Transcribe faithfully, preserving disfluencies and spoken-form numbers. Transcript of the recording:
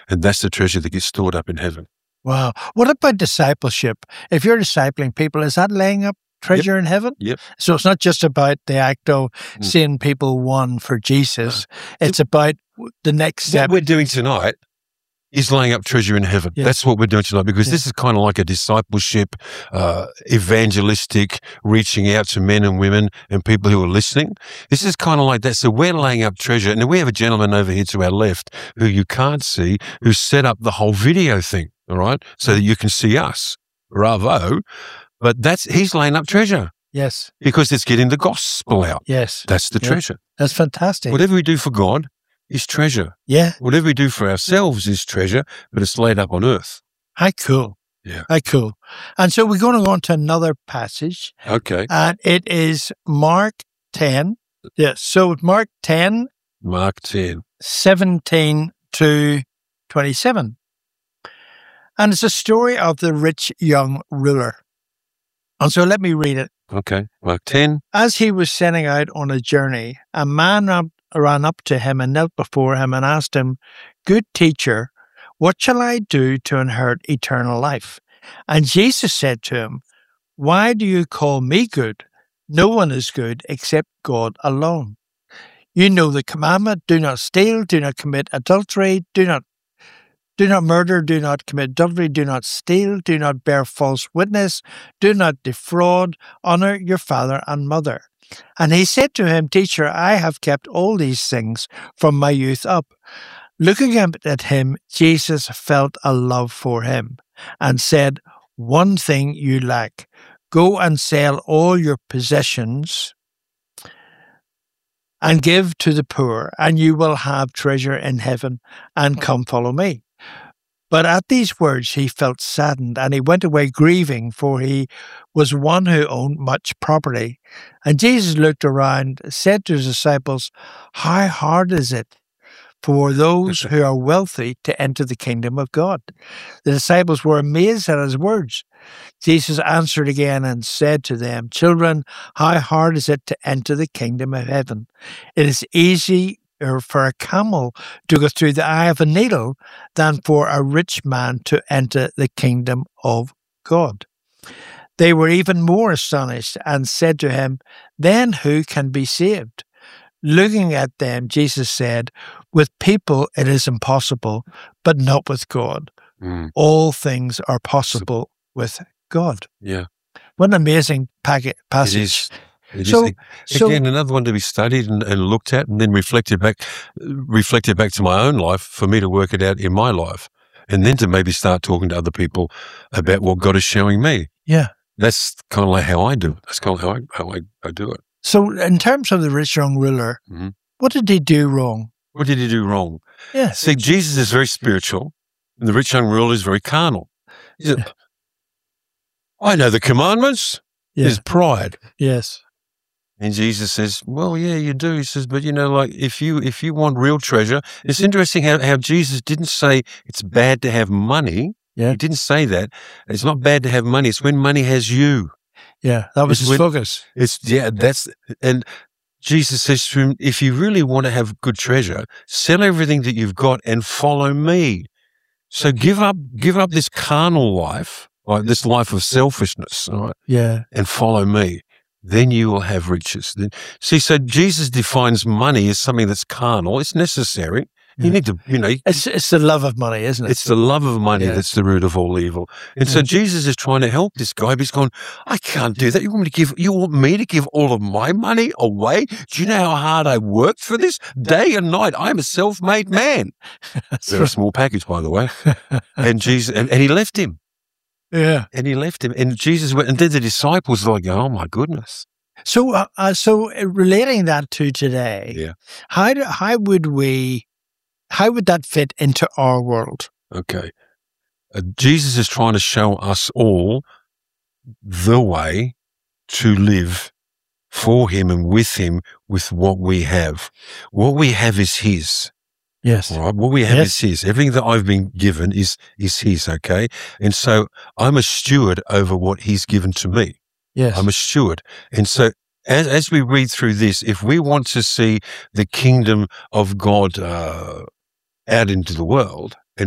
And that's the treasure that gets stored up in heaven. Wow. What about discipleship? If you're discipling people, is that laying up treasure Yep. in heaven? Yep. So it's not just about the act of Mm. seeing people won for Jesus. No. It's about the next step. What we're doing tonight is laying up treasure in heaven. Yeah. That's what we're doing tonight, because Yeah. this is kind of like a discipleship, uh, evangelistic, reaching out to men and women and people who are listening. This is kind of like that. So we're laying up treasure. And then we have a gentleman over here to our left who you can't see, who set up the whole video thing, all right, so that you can see us. Bravo. But that's he's laying up treasure Yes. because it's getting the gospel out. Yes. That's the Yeah. treasure. That's fantastic. Whatever we do for God is treasure. Yeah. Whatever we do for ourselves is treasure, but it's laid up on earth. How cool. Yeah. How cool. And so we're going to go on to another passage, Okay. and it is Mark ten. Yes. So Mark ten, Mark ten. seventeen to twenty-seven. And it's a story of the rich young ruler. And so let me read it. Okay. Mark ten. As he was setting out on a journey, a man up, ran up to him and knelt before him and asked him, "Good teacher, what shall I do to inherit eternal life?" And Jesus said to him, "Why do you call me good? No one is good except God alone. You know the commandment, do not steal, do not commit adultery, do not Do not murder, do not commit adultery, do not steal, do not bear false witness, do not defraud, honor your father and mother." And he said to him, "Teacher, I have kept all these things from my youth up." Looking at him, Jesus felt a love for him and said, "One thing you lack. Go and sell all your possessions and give to the poor, and you will have treasure in heaven, and come follow me." But at these words he felt saddened, and he went away grieving, for he was one who owned much property. And Jesus looked around, said to his disciples, "How hard is it for those who are wealthy to enter the kingdom of God?" The disciples were amazed at his words. Jesus answered again and said to them, "Children, how hard is it to enter the kingdom of heaven? It is easy or for a camel to go through the eye of a needle than for a rich man to enter the kingdom of God." They were even more astonished and said to him, "Then who can be saved?" Looking at them, Jesus said, "With people it is impossible, but not with God. Mm. All things are possible with God." Yeah. What an amazing packet, passage. It is. It So- is. so- Again, another one to be studied and, and looked at, and then reflected back, reflected back to my own life for me to work it out in my life, and then to maybe start talking to other people about what God is showing me. Yeah. That's kind of like how I do it. That's kind of how I how I, I do it. So in terms of the rich young ruler, Mhm. what did he do wrong? What did he do wrong? Yes. See, Jesus is very spiritual, and the rich young ruler is very carnal. He said, Yeah. I know the commandments. Yeah. There's pride. Yes. And Jesus says, well, yeah, you do. He says, but you know, like if you if you want real treasure, it's interesting how, how Jesus didn't say it's bad to have money. Yeah. He didn't say that. It's not bad to have money. It's when money has you. Yeah. That was It's his when- focus. It's yeah, that's and Jesus says to him, if you really want to have good treasure, sell everything that you've got and follow me. So give up give up this carnal life, like this life of selfishness, all right, Yeah. and follow me. Then you will have riches. Then, see, so Jesus defines money as something that's carnal. It's necessary. You Yeah. need to, you know, It's it's the love of money, isn't it? it's the love of money Yeah. that's the root of all evil. And so Yeah. Jesus is trying to help this guy, but he's going, I can't do that. You want me to give, you want me to give all of my money away? Do you know how hard I worked for this? Day and night. I'm a self-made man. They're a small package, by the way. And Jesus, and, and he left him. Yeah. And he left him. And Jesus went, and then the disciples were like, oh my goodness. So, uh, uh, so uh, relating that to today, Yeah. how do, how would we, how would that fit into our world? Okay. Uh, Jesus is trying to show us all the way to live for him and with him with what we have. What we have is his. Yes. All right. What we have Yes. is his. Everything that I've been given is, is his. Okay. And so I'm a steward over what he's given to me. Yes. I'm a steward. And so as, as we read through this, if we want to see the kingdom of God, uh, out into the world,